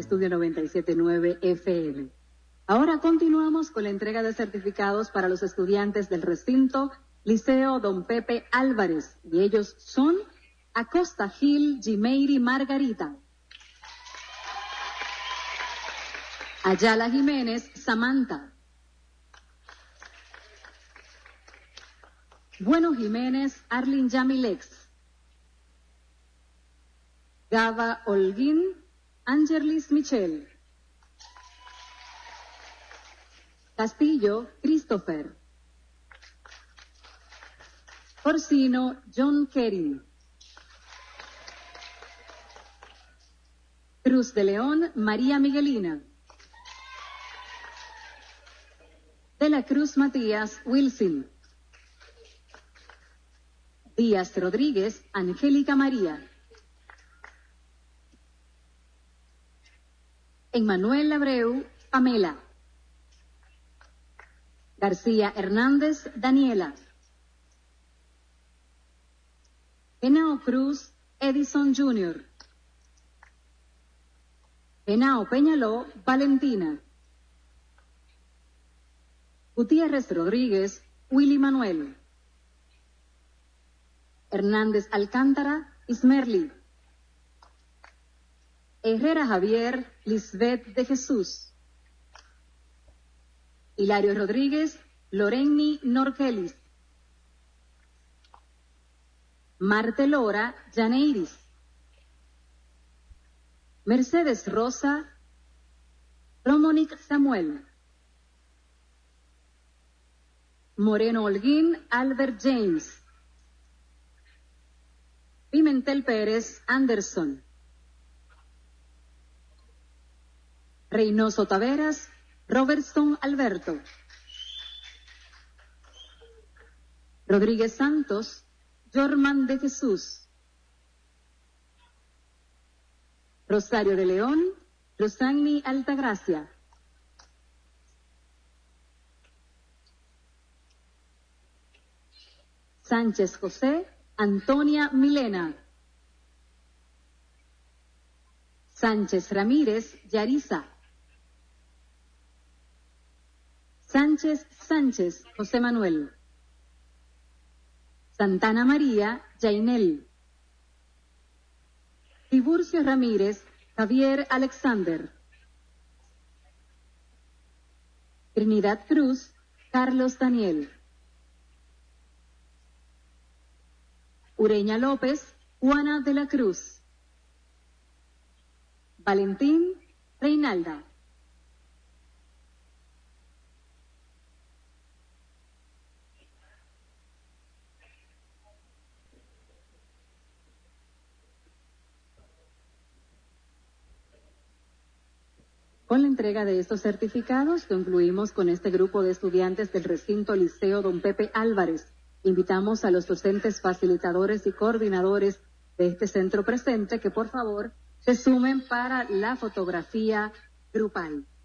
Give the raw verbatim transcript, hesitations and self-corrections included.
Estudio noventa y siete punto nueve F M. Ahora continuamos con la entrega de certificados para los estudiantes del recinto Liceo Don Pepe Álvarez, y ellos son Acosta Gil Jimeiri Margarita, Ayala Jiménez Samantha, Bueno Jiménez Arlin Yamilex, Gaba Holguín Angelis Michel, Castillo Christopher, Orsino John Kerry, Cruz de León María Miguelina, De la Cruz Matías Wilson, Díaz Rodríguez Angélica María, Emmanuel Abreu Pamela, García Hernández Daniela, Henao Cruz Edison junior, Henao Peñaló Valentina, Gutiérrez Rodríguez Willy Manuel, Hernández Alcántara Ismerly, Herrera Javier Lisbeth de Jesús, Hilario Rodríguez Loreni Norgelis, Marte Lora Janeiris, Mercedes Rosa Romonic Samuel, Moreno Holguín Albert James, Pimentel Pérez Anderson, Reynoso Taveras Robertson Alberto, Rodríguez Santos Jorman de Jesús, Rosario de León Rosagni Altagracia, Sánchez José Antonia Milena, Sánchez Ramírez Yarisa, Sánchez Sánchez José Manuel, Santana María Jainel, Tiburcio Ramírez Javier Alexander, Trinidad Cruz Carlos Daniel, Ureña López Juana de la Cruz, Valentín Reinalda, Con la entrega de estos certificados, concluimos con este grupo de estudiantes del recinto Liceo Don Pepe Álvarez. Invitamos a los docentes, facilitadores y coordinadores de este centro presente que por favor se sumen para la fotografía grupal.